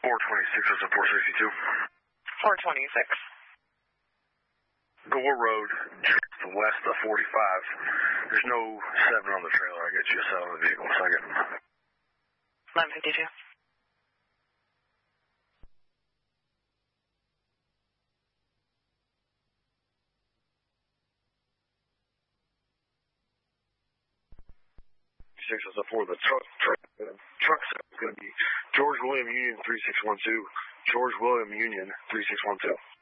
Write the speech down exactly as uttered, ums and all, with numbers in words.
four twenty-six, that's a four sixty-two. four twenty-six. Gore Road, just west of forty-five. There's no seven on the trailer. I'll get you a seven on the vehicle in a second. eleven fifty-two. Six is a four. The truck truck uh, truck is going to be George William Union three six one two. George William Union three six one two.